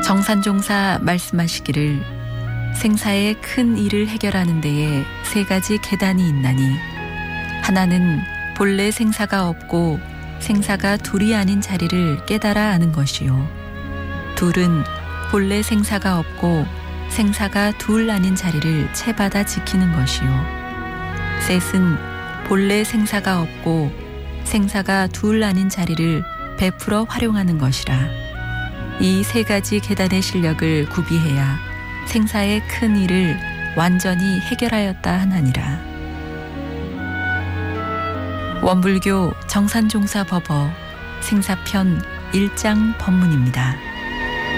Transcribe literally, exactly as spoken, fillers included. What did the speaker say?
정산종사 말씀하시기를 생사의 큰 일을 해결하는 데에 세 가지 계단이 있나니 하나는 본래 생사가 없고 생사가 둘이 아닌 자리를 깨달아 아는 것이요, 둘은 본래 생사가 없고 생사가 둘 아닌 자리를 채받아 지키는 것이요, 셋은 본래 생사가 없고 생사가 둘 아닌 자리를 베풀어 활용하는 것이라. 이 세 가지 계단의 실력을 구비해야 생사의 큰 일을 완전히 해결하였다 하나니라. 원불교 정산종사 법어 생사편 일 장 법문입니다.